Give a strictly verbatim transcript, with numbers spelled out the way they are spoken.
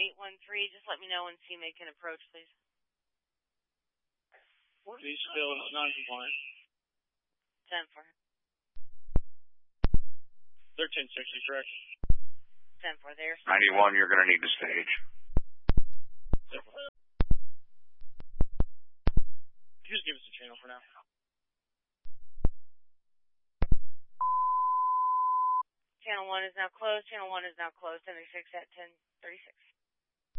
eight one three. Just let me know when C M A can approach, please. Please fill ninety-one. ten four. thirteen sixty, correct? ten four there. ninety-one, you're going to need the stage. Just give us the channel for now. Channel one is now closed. Channel one is now closed. ten thirty-six at ten thirty-six.